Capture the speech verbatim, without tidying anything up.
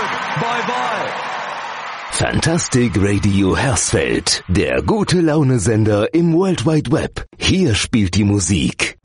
Bye bye. Fantastic Radio Hersfeld, der gute Laune-Sender im World Wide Web. Hier spielt die Musik